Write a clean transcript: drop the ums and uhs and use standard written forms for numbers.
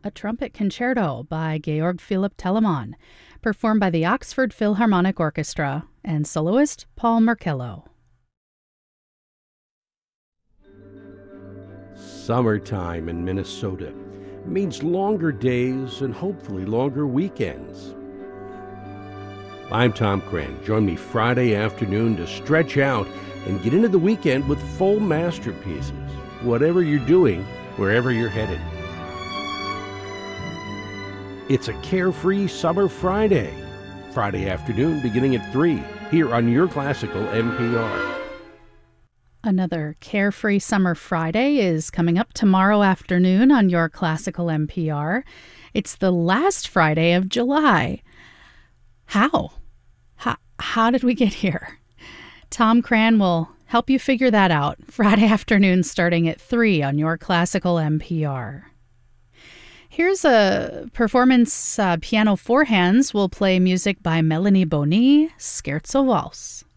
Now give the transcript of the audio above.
a trumpet concerto by Georg Philipp Telemann, performed by the Oxford Philharmonic Orchestra and soloist Paul Merkello. Summertime in Minnesota means longer days and hopefully longer weekends. I'm Tom Cran. Join me Friday afternoon to stretch out and get into the weekend with full masterpieces, whatever you're doing, wherever you're headed. It's a carefree summer Friday afternoon beginning at 3 here on Your Classical NPR. Another Carefree Summer Friday is coming up tomorrow afternoon on Your Classical NPR. It's the last Friday of July. How did we get here? Tom Cran will help you figure that out Friday afternoon starting at 3 on Your Classical NPR. Here's a performance. Piano Four Hands will play music by Melanie Boni, Scherzo Waltz.